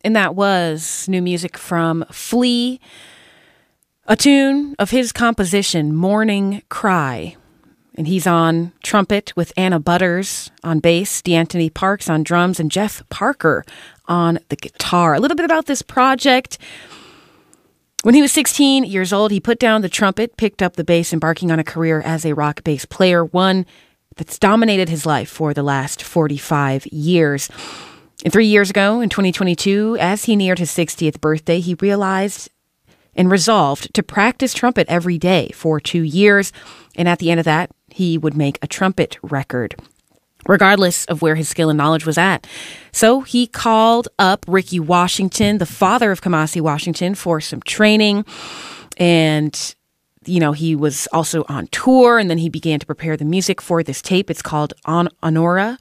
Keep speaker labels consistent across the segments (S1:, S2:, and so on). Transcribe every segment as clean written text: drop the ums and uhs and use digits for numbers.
S1: And that was new music from Flea, a tune of his composition, Morning Cry. And he's on trumpet with Anna Butters on bass, D'Anthony Parks on drums, and Jeff Parker on the guitar. A little bit about this project. When he was 16 years old, he put down the trumpet, picked up the bass, embarking on a career as a rock bass player, one that's dominated his life for the last 45 years. And 3 years ago, in 2022, as he neared his 60th birthday, he realized and resolved to practice trumpet every day for 2 years. And at the end of that, he would make a trumpet record, regardless of where his skill and knowledge was at. So he called up Ricky Washington, the father of Kamasi Washington, for some training. And, you know, he was also on tour, and then he began to prepare the music for this tape. It's called Honora.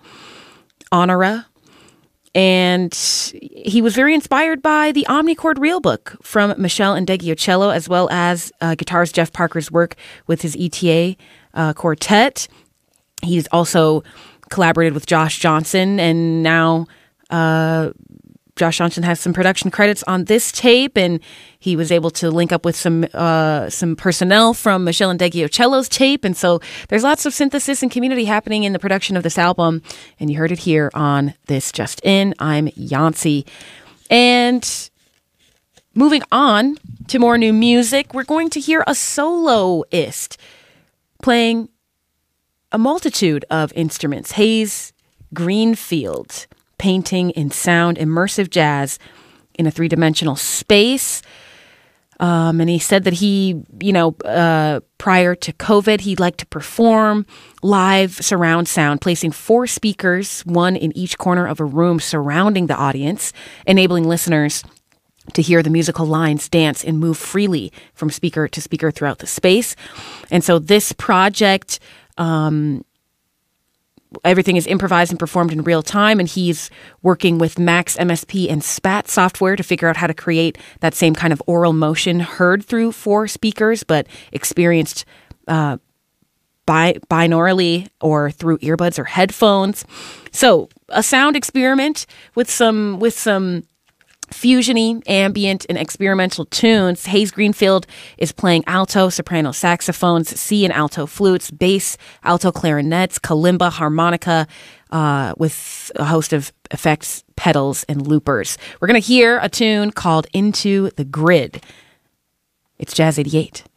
S1: And he was very inspired by the Omnichord Real Book from Michelle Ndegeocello, as well as guitarist Jeff Parker's work with his ETA quartet. He's also collaborated with Josh Johnson, and now Josh Johnson has some production credits on this tape, and he was able to link up with some personnel from Michelle Ndegeocello's tape. And so there's lots of synthesis and community happening in the production of this album, and you heard it here on This Just In. I'm Yancy. And moving on to more new music, we're going to hear a soloist playing a multitude of instruments. Hayes Greenfield, painting in sound, immersive jazz in a three-dimensional space. And he said that he, prior to COVID, he'd like to perform live surround sound, placing 4 speakers, one in each corner of a room surrounding the audience, enabling listeners to hear the musical lines dance and move freely from speaker to speaker throughout the space. And so this project, everything is improvised and performed in real time, and he's working with Max MSP and SPAT software to figure out how to create that same kind of oral motion heard through 4 speakers, but experienced binaurally or through earbuds or headphones. So a sound experiment with some fusiony, ambient, and experimental tunes. Hayes Greenfield is playing alto, soprano saxophones, C and alto flutes, bass, alto clarinets, kalimba, harmonica, with a host of effects, pedals, and loopers. We're going to hear a tune called Into the Grid. It's Jazz 88.